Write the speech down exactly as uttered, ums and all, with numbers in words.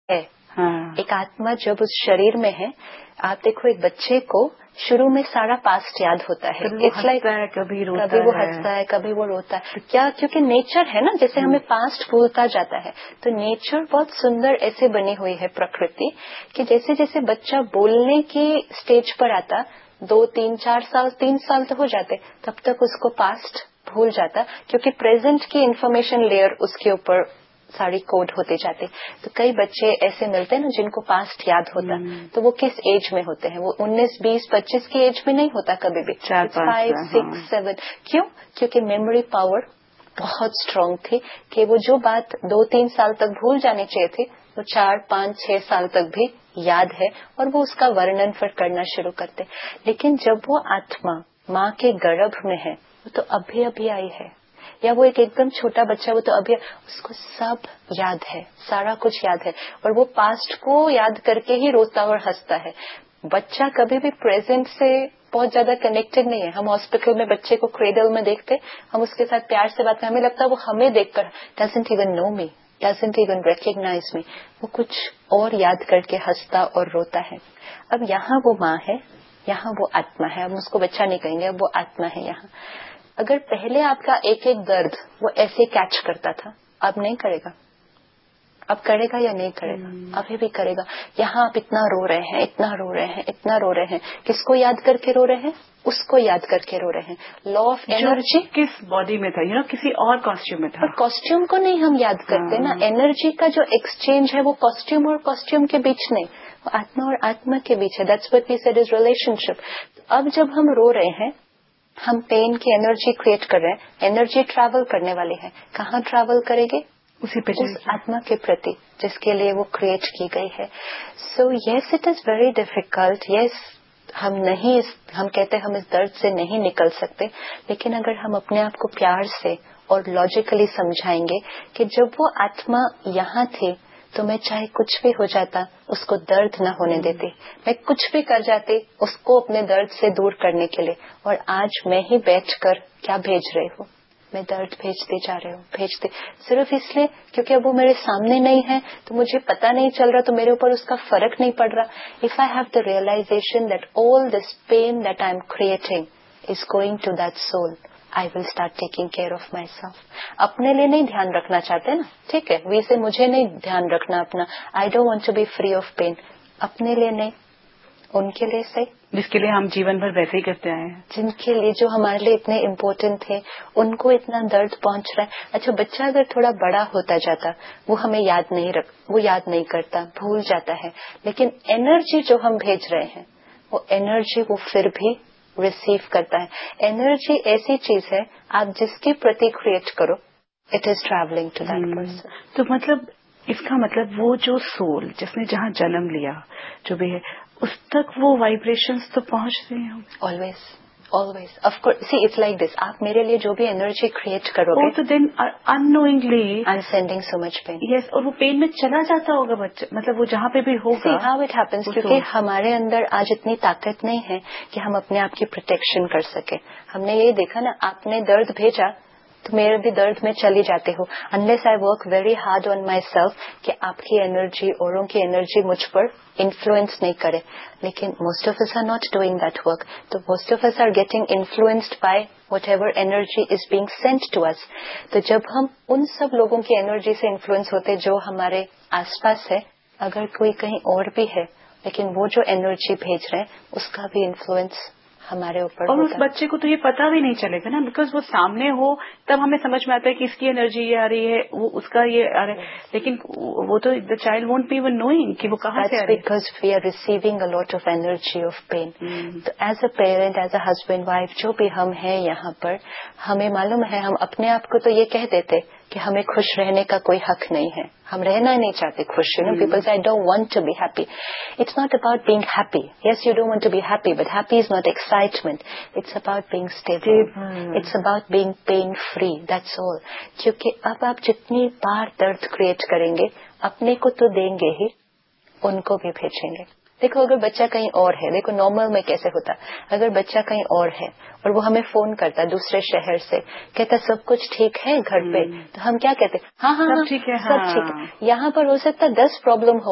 है। हाँ। एक आत्मा जब उस शरीर में है, आप देखो एक बच्चे को शुरू में सारा पास्ट याद होता है, इट्स लाइक कभी रोता कभी वो हंसता है, कभी वो रोता है, क्या क्योंकि नेचर है ना, जैसे हमें पास्ट भूलता जाता है। तो नेचर बहुत सुंदर ऐसे बनी हुई है प्रकृति कि जैसे जैसे बच्चा बोलने की स्टेज पर आता, दो तीन चार साल तीन साल तो हो जाते, तब तक उसको पास्ट भूल जाता, क्योंकि प्रेजेंट की इंफॉर्मेशन लेयर उसके ऊपर सारी कोड होते जाते। तो कई बच्चे ऐसे मिलते हैं ना जिनको पास्ट याद होता, तो वो किस एज में होते हैं? वो उन्नीस बीस पच्चीस की एज में नहीं होता कभी भी, फाइव सिक्स सेवन। क्यों? क्योंकि मेमोरी पावर बहुत स्ट्रांग थी कि वो जो बात दो तीन साल तक भूल जानी चाहिए थी, वो चार पांच छह साल तक भी याद है, और वो उसका वर्णन फिर करना शुरू करते। लेकिन जब वो आत्मा माँ के गर्भ में है, वो तो अभी अभी आई है, या वो एक एकदम छोटा बच्चा, वो तो अभी उसको सब याद है, सारा कुछ याद है, और वो पास्ट को याद करके ही रोता और हंसता है। बच्चा कभी भी प्रेजेंट से बहुत ज्यादा कनेक्टेड नहीं है। हम हॉस्पिटल में बच्चे को क्रेडल में देखते, हम उसके साथ प्यार से बात करते, हमें लगता है वो हमें देखकर doesn't even know me, doesn't even recognise me, वो कुछ और याद करके हंसता और रोता है। अब यहाँ वो माँ है, यहाँ वो आत्मा है। हम उसको बच्चा नहीं कहेंगे, अब वो आत्मा है यहाँ। अगर पहले आपका एक एक दर्द वो ऐसे कैच करता था, अब नहीं करेगा। अब करेगा या नहीं करेगा? hmm. अभी भी करेगा। यहाँ आप इतना रो रहे हैं, इतना रो रहे हैं, इतना रो रहे हैं, किसको याद करके रो रहे हैं? उसको याद करके रो रहे हैं। लॉ ऑफ एनर्जी किस बॉडी में था, यू नो किसी और कॉस्ट्यूम में था, पर कॉस्ट्यूम को नहीं हम याद करते hmm. ना। एनर्जी का जो एक्सचेंज है वो कॉस्ट्यूम और कॉस्ट्यूम के बीच नहीं, वो आत्मा और आत्मा के बीच है। That's what we said is relationship. अब जब हम रो रहे हैं, हम पेन की एनर्जी क्रिएट कर रहे हैं, एनर्जी ट्रैवल करने वाली है। कहाँ ट्रैवल करेगी? उसी पे, उस आत्मा के प्रति जिसके लिए वो क्रिएट की गई है। So yes, it is very difficult. Yes, हम नहीं इस, हम कहते हैं हम इस दर्द से नहीं निकल सकते, लेकिन अगर हम अपने आप को प्यार से और लॉजिकली समझाएंगे कि जब वो आत्मा यहाँ थी तो मैं चाहे कुछ भी हो जाता उसको दर्द न होने देती, मैं कुछ भी कर जाती उसको अपने दर्द से दूर करने के लिए, और आज मैं ही बैठकर क्या भेज रही हूँ? मैं दर्द भेजते जा रही हूँ, भेजते सिर्फ इसलिए क्योंकि अब वो मेरे सामने नहीं है, तो मुझे पता नहीं चल रहा, तो मेरे ऊपर उसका फर्क नहीं पड़ रहा। If I have the realisation that all this pen that I am creating is going to that soul, I will start taking care of myself. अपने लिए नहीं ध्यान रखना चाहते ना, ठीक है, वैसे मुझे नहीं ध्यान रखना अपना, I don't want to be free of pain. अपने लिए नहीं, उनके लिए सही, जिसके लिए हम जीवन भर वैसे ही करते आए हैं, जिनके लिए जो हमारे लिए इतने इम्पोर्टेंट थे, उनको इतना दर्द पहुंच रहा है। अच्छा, बच्चा अगर थोड़ा बड़ा होता जाता, वो हमें याद नहीं रख वो याद नहीं करता, भूल जाता है, लेकिन एनर्जी जो हम भेज रहे हैं, वो एनर्जी वो फिर भी रिसीव करता है। एनर्जी ऐसी चीज है, आप जिसके प्रति क्रिएट करो, it is travelling to that person. तो मतलब इसका मतलब वो जो सोल जिसने जहाँ जन्म लिया, जो भी है, उस तक वो वाइब्रेशंस तो पहुंच रहे हैं always always. Of course, see it's like this, आप मेरे लिए जो भी एनर्जी क्रिएट करोगे, तो then unknowingly I am sending so much pain. Yes, और वो पेन में चला जाता होगा बच्चा, मतलब वो जहाँ पे भी होगा। सी हाउ इट हैपेंस, क्योंकि हमारे अंदर आज इतनी ताकत नहीं है कि हम अपने आप की प्रोटेक्शन कर सके। हमने यही देखा ना, आपने दर्द भेजा तो मेरे भी दर्द में चली जाते हो, unless I work very hard on my self कि आपकी एनर्जी, औरों की एनर्जी मुझ पर इन्फ्लुएंस नहीं करे। लेकिन most of us are not doing that work, तो most of us are getting influenced by whatever energy is being sent to us. तो जब हम उन सब लोगों की एनर्जी से इन्फ्लुएंस होते जो हमारे आसपास है, अगर कोई कहीं और भी है लेकिन वो जो एनर्जी भेज रहे हैं उसका भी इन्फ्लुएंस हमारे ऊपर, और उस बच्चे को तो ये पता भी नहीं चलेगा ना, बिकॉज वो सामने हो तब हमें समझ में आता है कि इसकी एनर्जी ये आ रही है, वो उसका ये आ रहा है, लेकिन वो तो the child won't be even knowing कि वो कहाँ से आ रही है, because we are receiving a lot of energy of pen. तो as a parent, as a husband wife, जो भी हम हैं यहाँ पर, हमें मालूम है, हम अपने आप को तो ये कह देते कि हमें खुश रहने का कोई हक नहीं है, हम रहना नहीं चाहते खुश। यू नो, पीपल से I don't want to be happy. It's not about being happy. Yes, you don't want to be happy, but happy is not excitement, it's about being stable, it's about being pain free, that's all. क्योंकि अब आप जितनी बार दर्द create करेंगे, अपने को तो देंगे ही, उनको भी भेजेंगे। देखो, अगर बच्चा कहीं और है, देखो नॉर्मल में कैसे होता, अगर बच्चा कहीं और है और वो हमें फोन करता दूसरे शहर से, कहता सब कुछ ठीक है घर पे, तो हम क्या कहते, हाँ हाँ सब ठीक है, सब ठीक है। यहाँ पर हो सकता है दस प्रॉब्लम हो,